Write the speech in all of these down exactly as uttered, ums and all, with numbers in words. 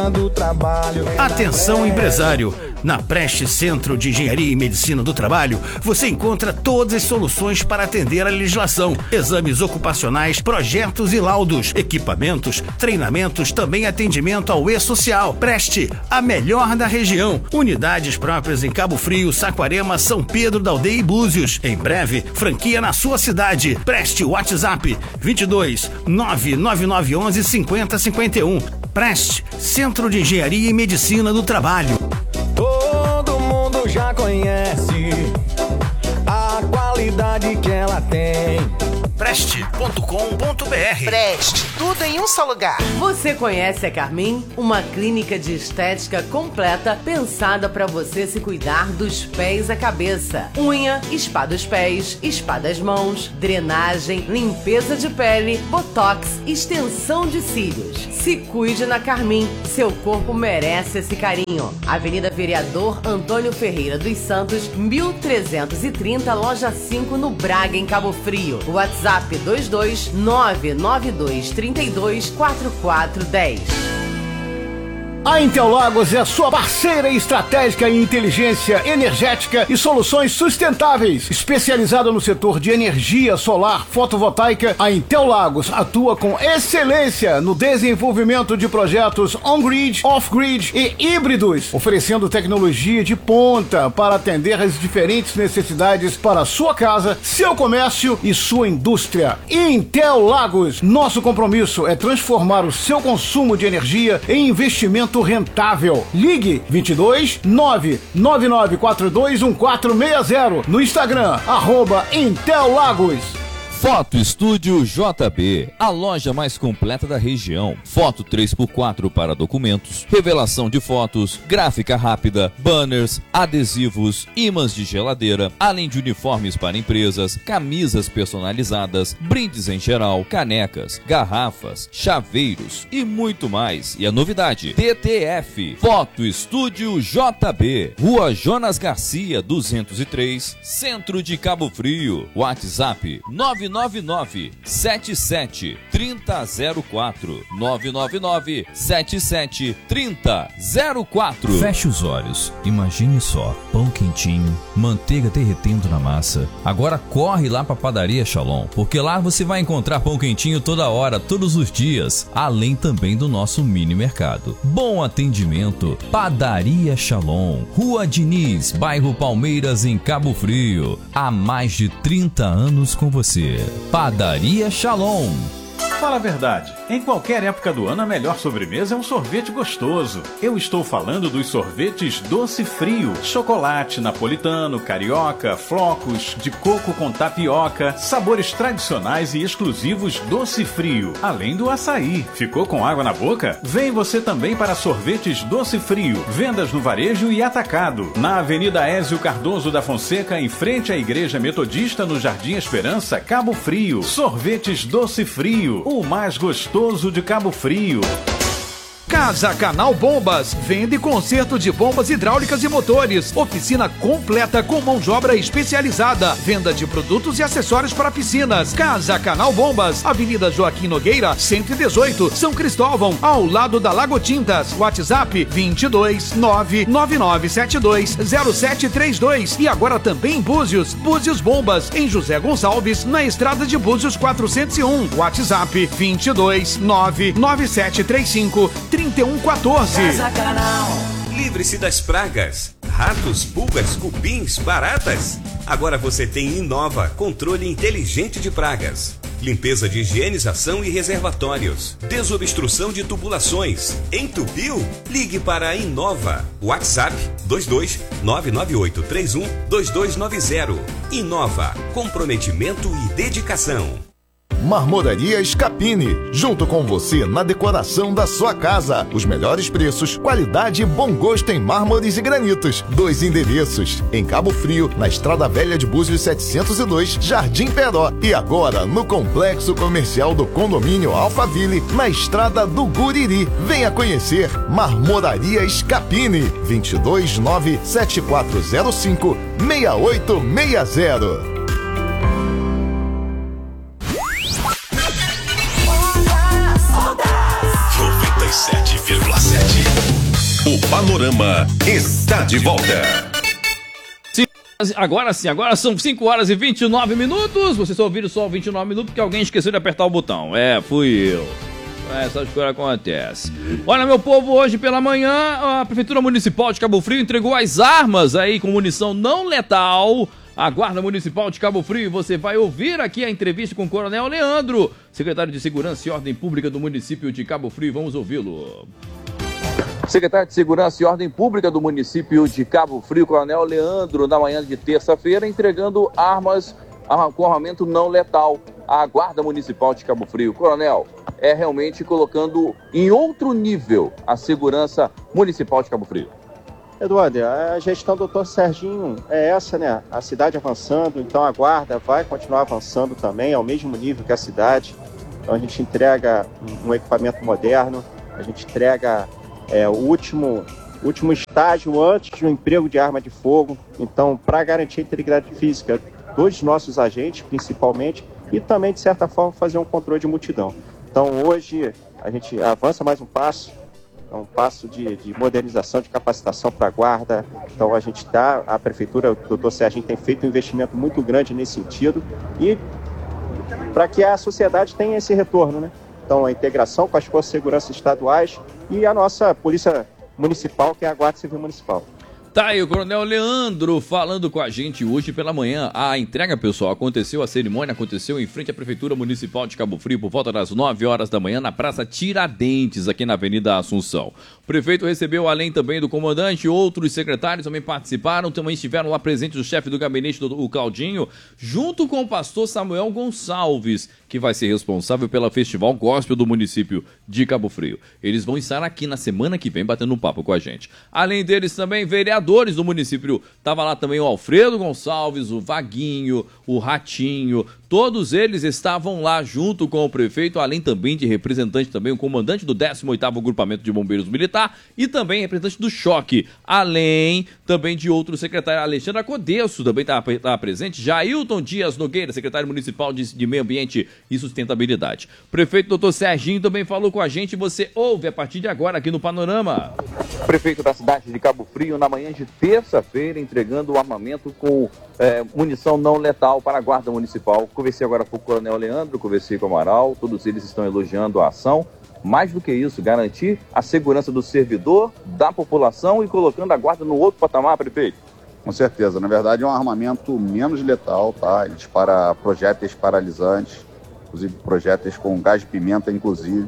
medicina do trabalho. Atenção, empresário! Na Preste Centro de Engenharia e Medicina do Trabalho, você encontra todas as soluções para atender a legislação, exames ocupacionais, projetos e laudos, equipamentos, treinamentos, também atendimento ao e-social. Preste, a melhor da região. Unidades próprias em Cabo Frio, Saquarema, São Pedro da Aldeia e Búzios. Em breve, franquia na sua cidade. Preste, WhatsApp vinte e dois, nove nove nove um um, cinco zero cinco um. Preste, Centro de Engenharia e Medicina do Trabalho. Todo mundo já conhece a qualidade que ela tem. Preste ponto com ponto b r. Preste, tudo em um só lugar. Você conhece a Carmin? Uma clínica de estética completa pensada para você se cuidar dos pés à cabeça. Unha, spa dos pés, spa das mãos, drenagem, limpeza de pele, botox, extensão de cílios. Se cuide na Carmin, seu corpo merece esse carinho. Avenida Vereador Antônio Ferreira dos Santos, mil trezentos e trinta, loja cinco, no Braga, em Cabo Frio. WhatsApp dois dois nove nove dois três dois quatro quatro um zero. A Intel Lagos é a sua parceira estratégica em inteligência energética e soluções sustentáveis. Especializada no setor de energia solar fotovoltaica, a Intel Lagos atua com excelência no desenvolvimento de projetos on-grid, off-grid e híbridos, oferecendo tecnologia de ponta para atender às diferentes necessidades para a sua casa, seu comércio e sua indústria. Intel Lagos, nosso compromisso é transformar o seu consumo de energia em investimento rentável. Ligue vinte e dois, nove nove nove quatro dois um quatro seis zero no Instagram, arroba Intel Lagos. Foto Estúdio J B, a loja mais completa da região. Foto três por quatro para documentos, revelação de fotos, gráfica rápida, banners, adesivos, ímãs de geladeira, além de uniformes para empresas, camisas personalizadas, brindes em geral, canecas, garrafas, chaveiros e muito mais. E a novidade, T T F, Foto Estúdio J B, Rua Jonas Garcia, duzentos e três, Centro de Cabo Frio. WhatsApp nove nove nove sete sete três zero zero quatro, nove nove nove sete sete três zero zero quatro. Feche os olhos, imagine só, pão quentinho, manteiga derretendo na massa. Agora corre lá para Padaria Shalom, porque lá você vai encontrar pão quentinho toda hora, todos os dias, além também do nosso mini mercado. Bom atendimento, Padaria Shalom, Rua Diniz, bairro Palmeiras, em Cabo Frio. Há mais de trinta anos com você. Padaria Shalom. Fala a verdade, em qualquer época do ano a melhor sobremesa é um sorvete gostoso. Eu estou falando dos sorvetes Doce Frio, chocolate, napolitano, carioca, flocos, de coco com tapioca, sabores tradicionais e exclusivos Doce Frio, além do açaí. Ficou com água na boca? Vem você também para sorvetes Doce Frio, vendas no varejo e atacado, na Avenida Ézio Cardoso da Fonseca, em frente à Igreja Metodista, no Jardim Esperança, Cabo Frio. Sorvetes Doce Frio, o mais gostoso de Cabo Frio. Casa Canal Bombas, vende conserto de bombas hidráulicas e motores, oficina completa com mão de obra especializada, venda de produtos e acessórios para piscinas. Casa Canal Bombas, Avenida Joaquim Nogueira, cento e dezoito, São Cristóvão, ao lado da Lago Tintas. WhatsApp vinte e dois, nove nove nove sete dois zero sete três dois. E agora também em Búzios, Búzios Bombas, em José Gonçalves, na estrada de Búzios quatrocentos e um. WhatsApp vinte e dois, nove nove sete três cinco trinta e um quatorze. Casa Canal. Livre-se das pragas, ratos, pulgas, cupins, baratas. Agora você tem Inova, controle inteligente de pragas. Limpeza de higienização e reservatórios. Desobstrução de tubulações. Entupiu? Ligue para a Inova. WhatsApp dois dois nove nove oito três um dois dois nove zero. Inova, comprometimento e dedicação. Marmoraria Scapini, junto com você na decoração da sua casa. Os melhores preços, qualidade e bom gosto em mármores e granitos. Dois endereços, em Cabo Frio, na Estrada Velha de Búzios setecentos e dois, Jardim Peró. E agora no Complexo Comercial do Condomínio Alphaville, na Estrada do Guriri. Venha conhecer Marmoraria Scapini, vinte e dois, nove sete quatro zero cinco, seis oito seis zero. noventa e sete vírgula sete Panorama está de volta. Agora sim, agora são cinco horas e vinte e nove minutos. Vocês só ouviram só vinte e nove minutos porque alguém esqueceu de apertar o botão. É, fui eu. Essas coisas acontecem. Olha, meu povo, hoje pela manhã a Prefeitura Municipal de Cabo Frio entregou as armas aí com munição não letal à Guarda Municipal de Cabo Frio. Você vai ouvir aqui a entrevista com o Coronel Leandro, secretário de Segurança e Ordem Pública do município de Cabo Frio. Vamos ouvi-lo. Secretário de Segurança e Ordem Pública do município de Cabo Frio, Coronel Leandro, na manhã de terça-feira, entregando armas com armamento não letal à Guarda Municipal de Cabo Frio. Coronel, é realmente colocando em outro nível a segurança municipal de Cabo Frio. Eduardo, a gestão do doutor Serginho é essa, né? A cidade avançando, então a Guarda vai continuar avançando também, ao mesmo nível que a cidade. Então a gente entrega um equipamento moderno, a gente entrega É, o último, último estágio antes do emprego de arma de fogo. Então, para garantir a integridade física dos nossos agentes, principalmente, e também, de certa forma, fazer um controle de multidão. Então, hoje, a gente avança mais um passo, é um passo de, de modernização, de capacitação para a Guarda. Então, a gente está, a Prefeitura, o doutor Serginho tem feito um investimento muito grande nesse sentido, e para que a sociedade tenha esse retorno, né? Então, a integração com as forças de segurança estaduais e a nossa Polícia Municipal, que é a Guarda Civil Municipal. Tá aí o Coronel Leandro falando com a gente hoje pela manhã. A entrega, pessoal, aconteceu, a cerimônia aconteceu em frente à Prefeitura Municipal de Cabo Frio por volta das nove horas da manhã na Praça Tiradentes, aqui na Avenida Assunção. O prefeito recebeu, além também do comandante, outros secretários também participaram, também estiveram lá presentes o chefe do gabinete, o Claudinho, junto com o pastor Samuel Gonçalves, que vai ser responsável pela Festival Gospel do município de Cabo Frio. Eles vão estar aqui na semana que vem batendo um papo com a gente. Além deles também, vereadores do município, tava lá também o Alfredo Gonçalves, o Vaguinho, o Ratinho, todos eles estavam lá junto com o prefeito, além também de representante também, o comandante do décimo oitavo Grupamento de Bombeiros Militar e também representante do Choque, além também de outro secretário, Alexandre Codesso também estava presente, Jailton Dias Nogueira, secretário municipal de, de Meio Ambiente e Sustentabilidade. O prefeito doutor Serginho também falou com a gente, você ouve a partir de agora aqui no Panorama. Prefeito da cidade de Cabo Frio, na manhã de terça-feira, entregando o armamento com é, munição não letal para a Guarda Municipal. Conversei agora com o Coronel Leandro, conversei com o Amaral, todos eles estão elogiando a ação. Mais do que isso, garantir a segurança do servidor, da população e colocando a Guarda no outro patamar, prefeito. Com certeza, na verdade é um armamento menos letal, tá? Ele dispara projéteis paralisantes, inclusive projéteis com gás de pimenta, inclusive.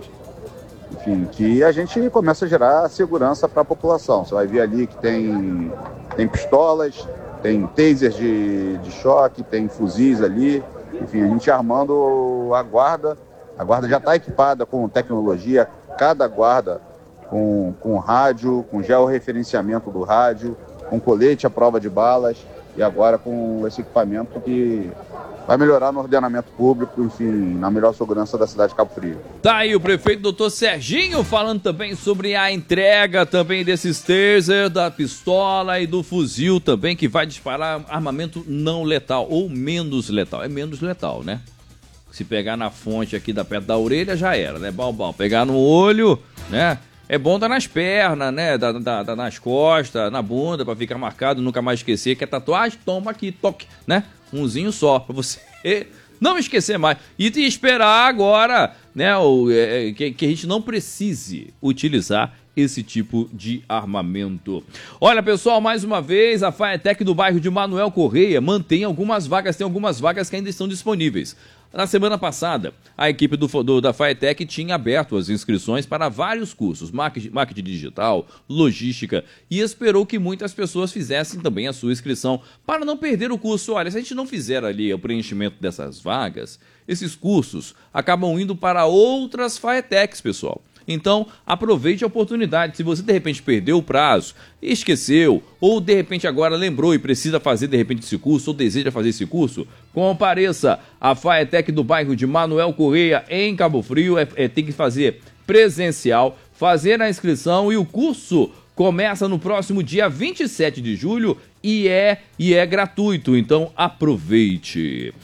Enfim, que a gente começa a gerar segurança para a população. Você vai ver ali que tem, tem pistolas, tem tasers de, de choque, tem fuzis ali. Enfim, a gente armando a guarda. A guarda já está equipada com tecnologia, cada guarda com, com rádio, com georreferenciamento do rádio, com colete à prova de balas e agora com esse equipamento que vai melhorar no ordenamento público, enfim, na melhor segurança da cidade de Cabo Frio. Tá aí o prefeito doutor Serginho falando também sobre a entrega também desses taser, da pistola e do fuzil também, que vai disparar armamento não letal ou menos letal. É menos letal, né? Se pegar na fonte aqui da perto da orelha já era, né? Bom, bom, pegar no olho, né? É bom dar nas pernas, né? Da, da, da, nas costas, na bunda, pra ficar marcado, nunca mais esquecer. Quer tatuagem? Toma aqui, toque, né? Umzinho só, pra você não esquecer mais. E te esperar agora, né? O, é, que, que a gente não precise utilizar esse tipo de armamento. Olha, pessoal, mais uma vez, a FAETEC do bairro de Manuel Correia mantém algumas vagas, tem algumas vagas que ainda estão disponíveis. Na semana passada, a equipe do, do, da FAETEC tinha aberto as inscrições para vários cursos, marketing, marketing digital, logística, e esperou que muitas pessoas fizessem também a sua inscrição para não perder o curso. Olha, se a gente não fizer ali o preenchimento dessas vagas, esses cursos acabam indo para outras FAETECs, pessoal. Então, aproveite a oportunidade. Se você, de repente, perdeu o prazo, esqueceu, ou, de repente, agora lembrou e precisa fazer, de repente, esse curso, ou deseja fazer esse curso, compareça à FAETEC do bairro de Manuel Correia, em Cabo Frio. É, é, tem que fazer presencial, fazer a inscrição e o curso começa no próximo dia vinte e sete de julho e é, e é gratuito. Então, aproveite.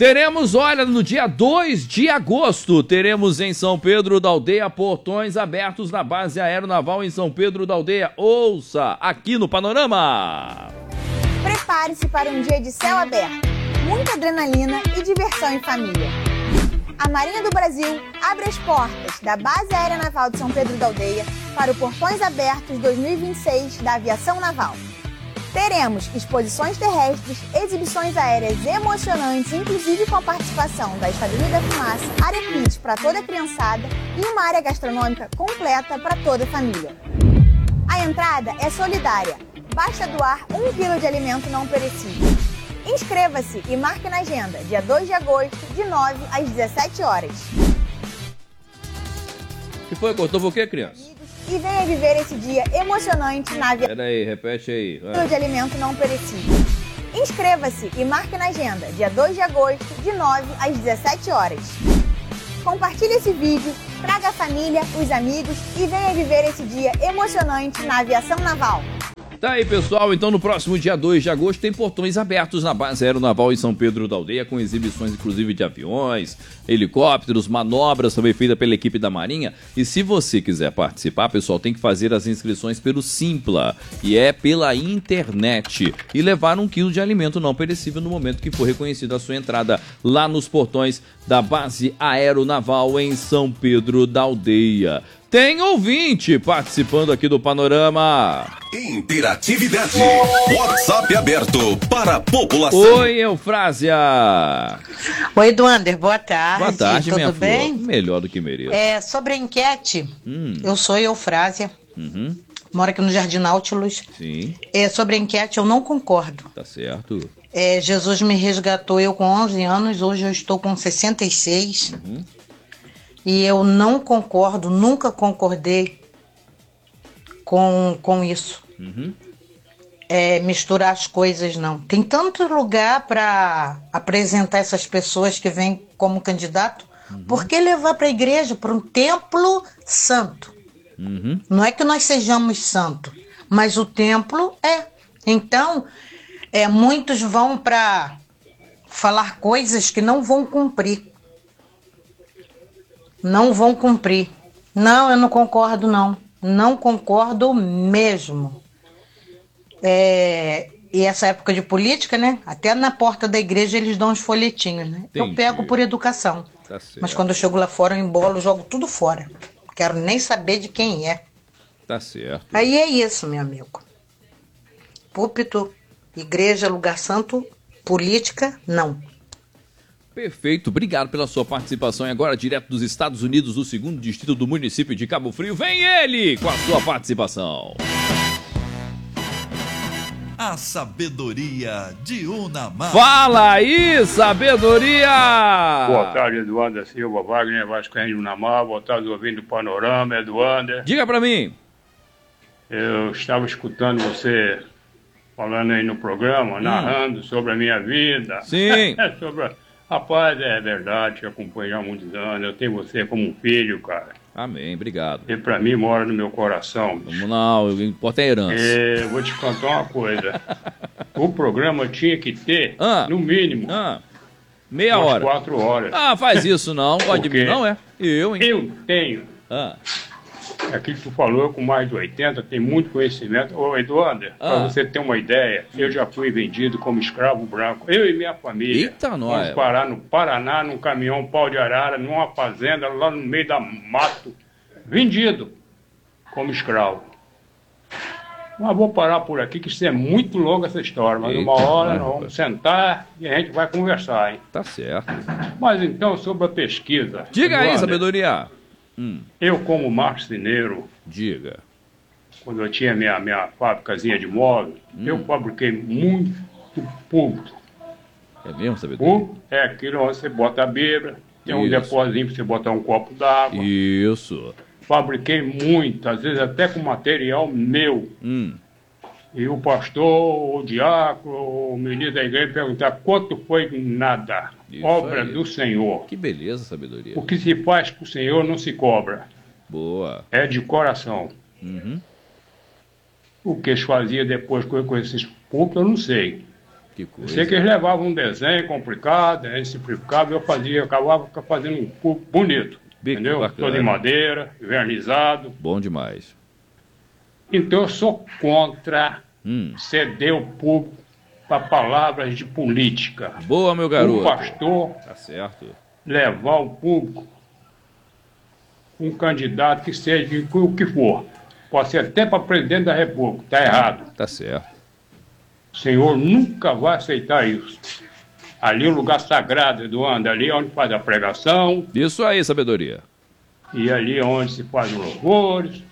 Teremos, olha, no dia dois de agosto, teremos em São Pedro da Aldeia portões abertos na base aeronaval em São Pedro da Aldeia. Ouça aqui no Panorama. Prepare-se para um dia de céu aberto, muita adrenalina e diversão em família. A Marinha do Brasil abre as portas da Base Aérea Naval de São Pedro da Aldeia para o Portões Abertos dois mil e vinte e seis da Aviação Naval. Teremos exposições terrestres, exibições aéreas emocionantes, inclusive com a participação da Esquadrilha da Fumaça, área kids para toda a criançada e uma área gastronômica completa para toda a família. A entrada é solidária, basta doar um quilo de alimento não perecível. Inscreva-se e marque na agenda, dia dois de agosto, de nove às dezessete horas. Que foi? Cortou o quê, criança? E venha viver esse dia emocionante na aviação. Pera aí, repete aí. Vai. De alimento não perecível. Inscreva-se e marque na agenda, dia dois de agosto, de nove às dezessete horas. Compartilhe esse vídeo, traga a família, os amigos e venha viver esse dia emocionante na Aviação Naval. Tá aí, pessoal, então no próximo dia dois de agosto tem portões abertos na base aeronaval em São Pedro da Aldeia, com exibições inclusive de aviões, helicópteros, manobras também feitas pela equipe da Marinha. E se você quiser participar, pessoal, tem que fazer as inscrições pelo Simpla, e é pela internet, e levar um quilo de alimento não perecível no momento que for reconhecida a sua entrada lá nos portões da base aeronaval em São Pedro da Aldeia. Tem ouvinte participando aqui do Panorama. Interatividade. WhatsApp aberto para a população. Oi, Eufrásia. Oi, Eduander, boa tarde. Boa tarde, tudo minha bem? Flor. Melhor do que mereço. É, sobre a enquete, hum. eu sou Eufrásia, uhum. moro aqui no Jardim Náutilos. Sim. É, sobre a enquete, eu não concordo. Tá certo. É, Jesus me resgatou eu com onze anos, hoje eu estou com sessenta e seis. Uhum. E eu não concordo, nunca concordei com, com isso. Uhum. É, misturar as coisas, não. Tem tanto lugar para apresentar essas pessoas que vêm como candidato. Uhum. Por que levar para a igreja, para um templo santo? Uhum. Não é que nós sejamos santos, mas o templo é. Então, é, muitos vão para falar coisas que não vão cumprir. Não vão cumprir. Não, eu não concordo, não. Não concordo mesmo. É, e essa época de política, né? Até na porta da igreja eles dão os folhetinhos, né? Entendi. Eu pego por educação. Tá certo. Mas quando eu chego lá fora, eu embolo, jogo tudo fora. Quero nem saber de quem é. Tá certo. Aí é isso, meu amigo. Púlpito, igreja, lugar santo, política, não. Perfeito, obrigado pela sua participação. E agora, direto dos Estados Unidos, do segundo distrito do município de Cabo Frio, vem ele com a sua participação. A sabedoria de Unamar. Fala aí, sabedoria! Boa tarde, Eduander Silva, Wagner Vascaíno de Unamar. Boa tarde, ouvindo o Panorama, Eduander. Diga pra mim. Eu estava escutando você falando aí no programa, hum. narrando sobre a minha vida. Sim. sobre a... Rapaz, é verdade, te acompanho há muitos anos. Eu tenho você como um filho, cara. Amém, obrigado. E pra mim mora no meu coração. Vamos lá, o que importa é a herança. É, vou te contar uma coisa. O programa tinha que ter, ah, no mínimo, ah, meia umas hora. quatro horas. Ah, faz isso não, pode vir, não é? Eu, hein? Eu tenho. Ah. Aquilo que tu falou, com mais de oitenta, tem muito conhecimento. Ô, Eduardo, ah. para você ter uma ideia, eu já fui vendido como escravo branco. Eu e minha família. Eita, nós. Vamos parar no Paraná, num caminhão pau de arara, numa fazenda, lá no meio da mato. Vendido como escravo. Mas vou parar por aqui, que isso é muito longa essa história. Mas Eita, uma hora mano. nós vamos sentar e a gente vai conversar, hein? Tá certo. Mas então, sobre a pesquisa. Diga Eduardo, aí, sabedoria. Hum. Eu, como marceneiro, diga. Quando eu tinha minha, minha fábricazinha de móveis, hum. eu fabriquei muito púlpito. É mesmo, sabedoria? Púlpito é aquilo onde você bota a Bíblia, tem um depósito para você botar um copo d'água. Isso. Fabriquei muito, às vezes até com material meu. Hum. E o pastor, o diácono, o ministro da igreja perguntar quanto foi nada. Isso obra aí. Do Senhor. Que beleza, sabedoria. O que se faz para o Senhor não se cobra. Boa. É de coração. Uhum. O que eles faziam depois com esses púlpitos, eu não sei. Que coisa. Eu sei que eles levavam um desenho complicado, aí simplificava, eu fazia, eu acabava fazendo um público bonito. Bico entendeu? bacana. Todo em madeira, vernizado. Bom demais. Então eu sou contra hum. ceder o público para palavras de política. Boa, meu garoto. Um pastor tá certo. levar o público um candidato que seja o que for. Pode ser até para presidente da República. Está errado. Tá certo. O senhor nunca vai aceitar isso. Ali é um lugar sagrado, Eduardo. Ali é onde faz a pregação. Isso aí, sabedoria. E ali é onde se faz os louvores.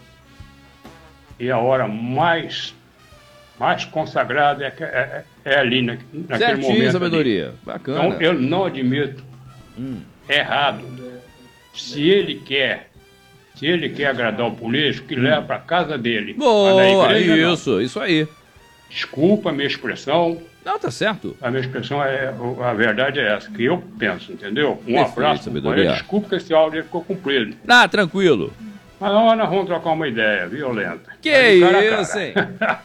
E a hora mais, mais consagrada é, é, é ali, na, naquele Certinho, momento. sabedoria. Ali. Bacana. Então, eu não admito hum. errado. Se ele quer, se ele quer agradar o político, que hum. leva para casa dele. Boa, igreja, isso, não. isso aí. Desculpa a minha expressão. Não, tá certo. A minha expressão é, a verdade é essa, que eu penso, entendeu? Um Perfeito, abraço, sabedoria. Desculpa que esse áudio ficou comprido. Ah, tranquilo. Mas nós vamos trocar uma ideia violenta. Que Tá de cara a isso, cara. hein?